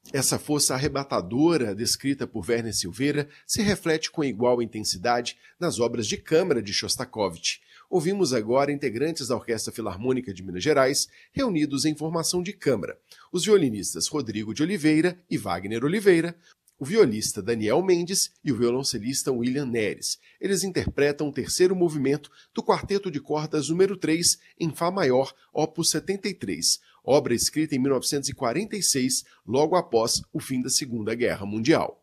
Essa força arrebatadora, descrita por Werner Silveira, se reflete com igual intensidade nas obras de câmara de Shostakovich. Ouvimos agora integrantes da Orquestra Filarmônica de Minas Gerais, reunidos em formação de câmara. Os violinistas Rodrigo de Oliveira e Wagner Oliveira, o violista Daniel Mendes e o violoncelista William Neres. Eles interpretam o terceiro movimento do Quarteto de Cordas número 3 em Fá maior, opus 73, obra escrita em 1946, logo após o fim da Segunda Guerra Mundial.